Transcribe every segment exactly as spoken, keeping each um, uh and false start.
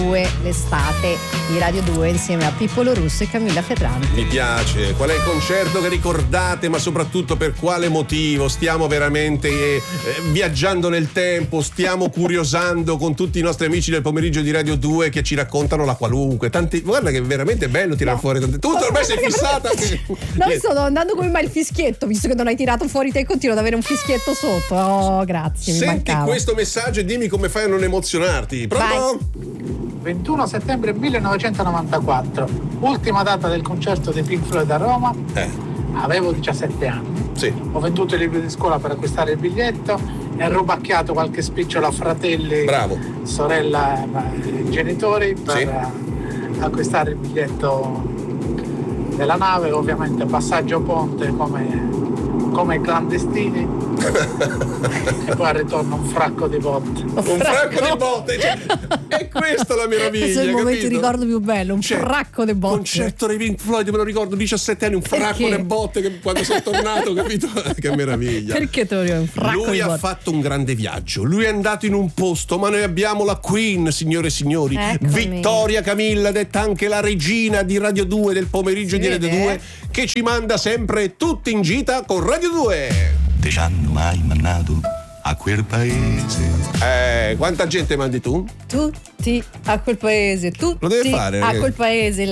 l'estate di Radio due insieme a Pippolo Russo e Camilla Ferranti. Mi piace. Qual è il concerto che ricordate, ma soprattutto per quale motivo? Stiamo veramente eh, viaggiando nel tempo, stiamo curiosando con tutti i nostri amici del pomeriggio di Radio due che ci raccontano la qualunque. Tanti, guarda che è veramente bello tirare no. fuori tante. Tu ormai sei fissata. Non sto andando come mai il fischietto, visto che non hai tirato fuori te e continuo ad avere un fischietto sotto. Oh, grazie. Senti questo messaggio e dimmi come fai a non emozionarti. Pronto? Vai. ventuno settembre millenovecentonovantaquattro, ultima data del concerto dei Pink Floyd a Roma. Eh. Avevo diciassette anni. Sì. Ho venduto i libri di scuola per acquistare il biglietto e ho rubacchiato qualche spicciolo a fratelli, Bravo. sorella e genitori per sì. acquistare il biglietto della nave, ovviamente passaggio ponte come, come i clandestini. E poi al ritorno un fracco di botte. Un fracco di botte, cioè, è questa la meraviglia. Questo è il momento di ricordo più bello, un cioè, fracco di botte. Concerto dei Pink Floyd, me lo ricordo, diciassette anni, un fracco di botte che, quando sono tornato, capito? Che meraviglia. Perché te lo ricordo? Un fracco Lui di ha botte. fatto un grande viaggio, lui è andato in un posto, ma noi abbiamo la Queen, signore e signori. Eccomi. Vittoria Camilla, detta anche la regina di Radio due, del pomeriggio Si di Radio vede? due, che ci manda sempre tutti in gita con Radio due. Te ci hanno mai mandato a quel paese? Eh, quanta gente mandi tu? Tutti a quel paese, tutti Lo deve fare, a ragazzi. quel paese,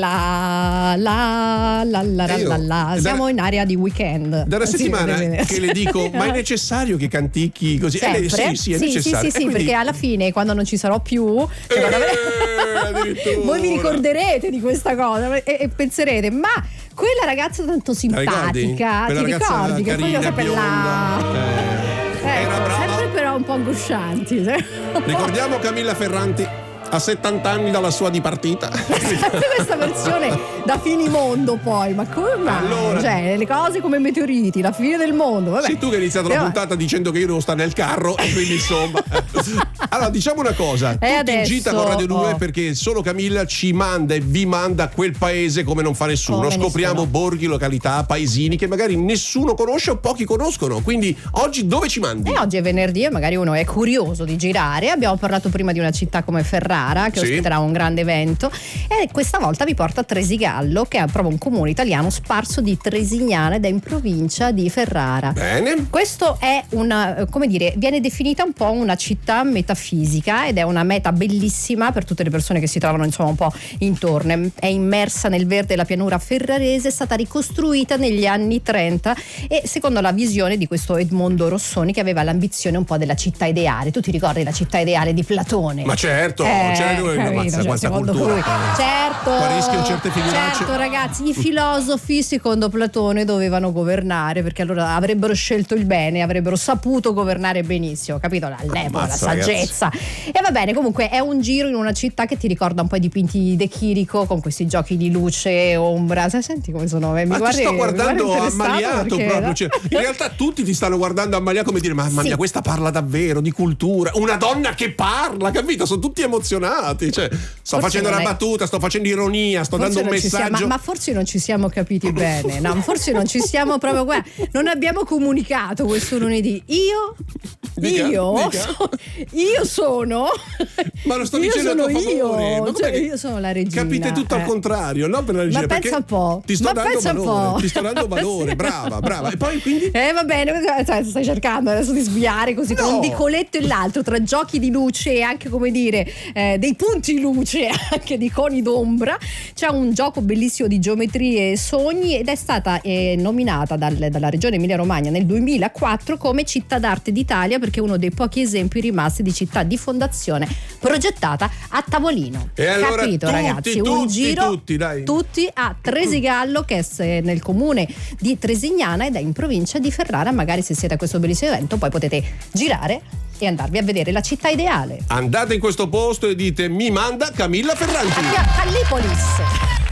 la la la la la, E io, la, la. da- Siamo in area di weekend. Da una Sì, settimana deve- che le dico, ma è necessario che cantichi così? Sempre? Eh, lei, sì, sì, è sì, necessario. sì, sì, E quindi- perché alla fine, quando non ci sarò più, cioè, quando Eh, addirittura. voi vi ricorderete di questa cosa e, e penserete, ma quella ragazza tanto simpatica, ricordi? Quella ti ragazza ricordi? Che poi carina, sempre là. bionda. Eh, Ecco, era brava. sempre però un po' angoscianti. Ricordiamo Camilla Ferranti a settanta anni dalla sua dipartita. Sempre questa versione da finimondo poi, ma come mai? Allora. Cioè, le cose come meteoriti, la fine del mondo. Vabbè. Sei tu che hai iniziato la Però- puntata dicendo che io devo stare nel carro e quindi insomma. Allora diciamo una cosa, tutti in adesso, gita con Radio due oh. perché solo Camilla ci manda e vi manda a quel paese come non fa nessuno. Come Scopriamo nessuno. borghi, località, paesini che magari nessuno conosce o pochi conoscono. Quindi oggi dove ci mandi? E oggi è venerdì e magari uno è curioso di girare. Abbiamo parlato prima di una città come Ferrara che Sì. ospiterà un grande evento e questa volta vi porta a Tresigallo, che è proprio un comune italiano sparso di Tresignana ed è in provincia di Ferrara. Bene. Questo è una, come dire, viene definita un po' una città metafisica ed è una meta bellissima per tutte le persone che si trovano insomma un po' intorno. È immersa nel verde della pianura ferrarese, è stata ricostruita negli anni trenta e secondo la visione di questo Edmondo Rossoni, che aveva l'ambizione un po' della città ideale. Tu ti ricordi la città ideale di Platone? Ma certo, Eh, c'è lui, capito, ammazza, cioè, quanta secondo cultura. lui. Certo, Qua rischiano certe figuracce. certo ragazzi, i filosofi secondo Platone dovevano governare perché allora avrebbero scelto il bene, avrebbero saputo governare benissimo, capito? L'epoca, la Ammazza, saggezza. E va bene, comunque è un giro in una città che ti ricorda un po' i dipinti di De Chirico con questi giochi di luce, ombra. Sai, senti come sono? Mi Ma guardi, ti sto mi guardando guardi interessato ammaliato perché, proprio, no? cioè, in realtà tutti ti stanno guardando ammaliato come dire mamma Sì. mia, questa parla davvero di cultura, una donna che parla, capito? Sono tutti emozionati, cioè, sto Forse facendo non una è- battuta, sto facendo ironia, sto Forse dando un non ci siamo- messaggio. ma, ma forse non ci siamo capiti bene, no? Forse non ci siamo proprio qua. Non abbiamo comunicato questo lunedì. Io, Dica, io, dica. so- io sono. Ma lo sto io dicendo sono a tuo favore. io, Ma com'è cioè, che io sono la regina. Capite tutto al eh. contrario, no? Per la regina, Ma perché pensa un po'. Ti sto Ma dando pensa un valore, po'. ti sto dando valore, Sì. brava, brava. E poi quindi Eh va bene, cioè, stai cercando adesso di sviare così tra No. un vicoletto e l'altro, tra giochi di luce e anche come dire eh, dei punti luce, anche di coni d'ombra. C'è un gioco bellissimo di geometrie e sogni ed è stata eh, nominata dal- dalla regione Emilia Romagna nel duemilaquattro come città d'arte d'Italia perché è uno dei pochi esempi rimasti di città di fondazione progettata a tavolino. E allora Capito tutti, ragazzi? un tutti, giro tutti, dai. tutti a Tresigallo, che è se- nel comune di Tresignana ed è in provincia di Ferrara. Magari se siete a questo bellissimo evento poi potete girare e andarvi a vedere la città ideale. andate in questo posto e dite mi manda Camilla Ferranti. A Callipolis.